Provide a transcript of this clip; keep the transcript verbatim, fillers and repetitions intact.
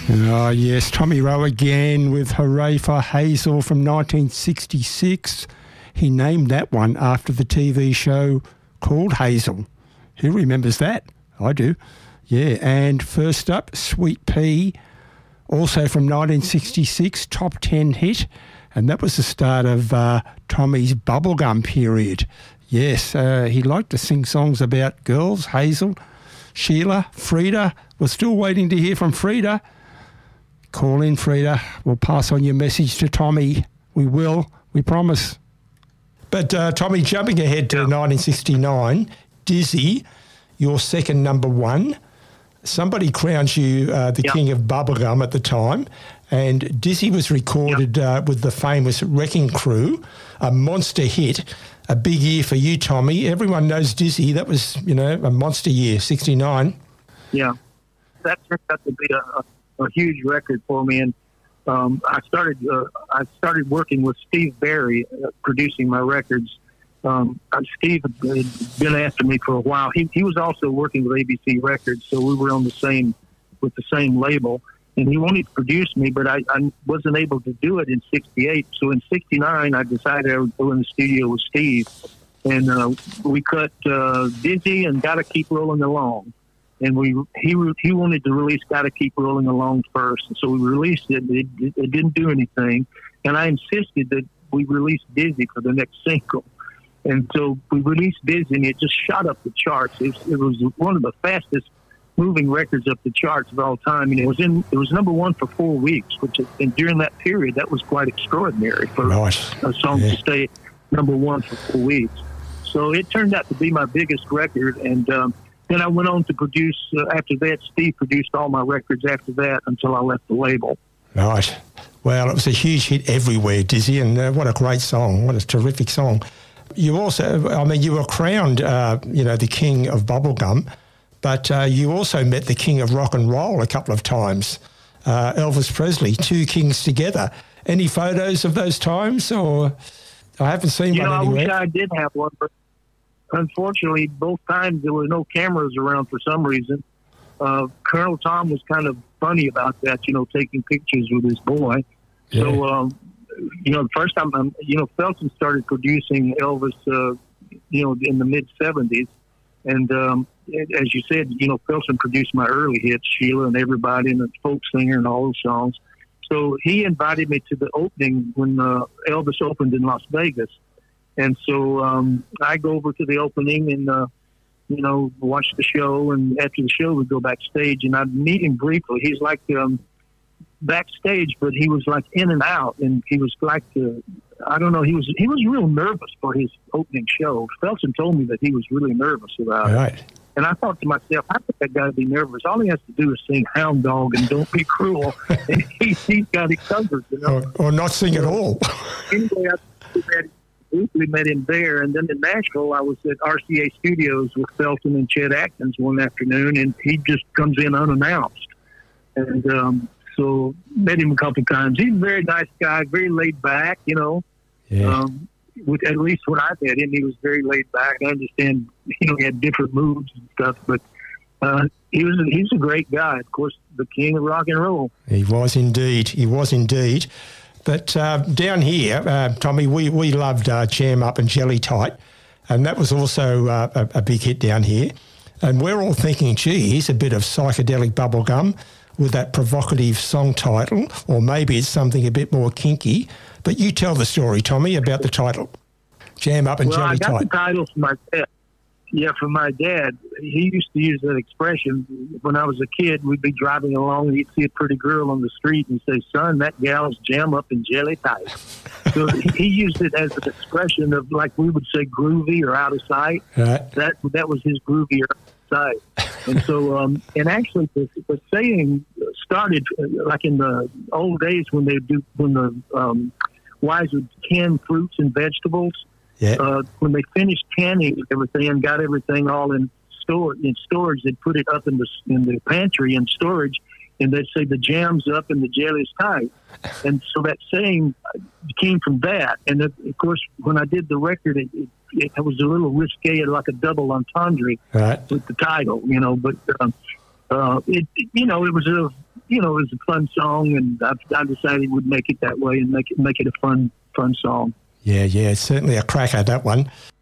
Oh, yes, Tommy Rowe again with Hooray for Hazel from nineteen sixty-six. He named that one after the T V show called Hazel. Who remembers that? I do. Yeah, and first up, Sweet Pea, also from nineteen sixty-six, top ten hit, and that was the start of uh, Tommy's bubblegum period. Yes, uh, he liked to sing songs about girls, Hazel, Sheila, Frida. We're still waiting to hear from Frida. Call in, Frida. We'll pass on your message to Tommy. We will. We promise. But, uh, Tommy, jumping ahead to nineteen sixty-nine, Dizzy, your second number one. Somebody crowns you uh, the yep. king of bubblegum at the time, and Dizzy was recorded yep. uh, with the famous Wrecking Crew, a monster hit, a big year for you, Tommy. Everyone knows Dizzy. That was, you know, a monster year, sixty-nine. Yeah, that turned out to be a, a a huge record for me, and um, I started uh, I started working with Steve Barry, uh, producing my records. Um, Steve had been after me for a while. He he was also working with A B C Records, so we were on the same with the same label. And he wanted to produce me, but I, I wasn't able to do it in sixty-eight. So in sixty-nine, I decided I would go in the studio with Steve, and uh, we cut uh, Dizzy and Gotta Keep Rolling Along. And we he he wanted to release "Gotta Keep Rolling Along" first, and so we released it. It, it. it didn't do anything, and I insisted that we release "Dizzy" for the next single. And so we released "Dizzy," and it just shot up the charts. It, it was one of the fastest moving records up the charts of all time, and it was in it was number one for four weeks. Which and during that period, that was quite extraordinary for nice. a song yeah. to stay number one for four weeks. So it turned out to be my biggest record, and. Um, Then I went on to produce, uh, after that, Steve produced all my records after that until I left the label. Right. Well, it was a huge hit everywhere, Dizzy, and uh, what a great song. What a terrific song. You also, I mean, you were crowned, uh, you know, the king of bubblegum, but uh, you also met the king of rock and roll a couple of times, uh, Elvis Presley, two kings together. Any photos of those times, or I haven't seen you one know, anywhere? I wish I did have one, but unfortunately, both times there were no cameras around for some reason. Uh, Colonel Tom was kind of funny about that, you know, taking pictures with his boy. Yeah. So, um, you know, the first time, um, you know, Felton started producing Elvis, uh, you know, in the mid seventies. And um, as you said, you know, Felton produced my early hits, Sheila and Everybody and the Folk Singer and all those songs. So he invited me to the opening when uh, Elvis opened in Las Vegas. And so um, I go over to the opening and, uh, you know, watch the show. And after the show, we go backstage. And I'd meet him briefly. He's like um, backstage, but he was like in and out. And he was like, uh, I don't know, he was he was real nervous for his opening show. Felton told me that he was really nervous about right. it. And I thought to myself, how could that guy be nervous? All he has to do is sing Hound Dog and Don't Be Cruel. And he, he's got it covered, you know. Or, or not sing at all. Anyway, I had briefly met him there, and then in Nashville, I was at R C A Studios with Felton and Chet Atkins one afternoon, and he just comes in unannounced. And um, so met him a couple of times. He's a very nice guy, very laid back, you know. Yeah. Um, with at least when I met him, he was very laid back. I understand, you know, he had different moods and stuff, but uh, he was a, he's a great guy. Of course, the king of rock and roll. He was indeed. He was indeed. But uh, down here, uh, Tommy, we, we loved uh, Jam Up and Jelly Tight, and that was also uh, a, a big hit down here. And we're all thinking, gee, here's a bit of psychedelic bubblegum with that provocative song title, or maybe it's something a bit more kinky. But you tell the story, Tommy, about the title, Jam Up and well, Jelly Tight. Well, I got Tight. the title from my dad. Yeah, from my dad. He used to use that expression. When I was a kid, we'd be driving along and he'd see a pretty girl on the street and say, son, that gal's jam up and jelly tight. So he used it as an expression of, like we would say, groovy or out of sight. Right. That that was his groovy or out of sight. And so, um, and actually the, the saying started like in the old days when they do, when the um, wives would can fruits and vegetables. Yeah. Uh, when they finished canning everything and got everything all in store in storage, they'd put it up in the in the pantry in storage, and they'd say the jam's up and the jelly's tight. And so that saying came from that. And of course, when I did the record, it, it, it was a little risque, like a double entendre right. with the title, you know. But um, uh, it, you know, it was a you know, it was a fun song, and I, I decided we'd make it that way and make it make it a fun fun song. Yeah, yeah, certainly a cracker, that one.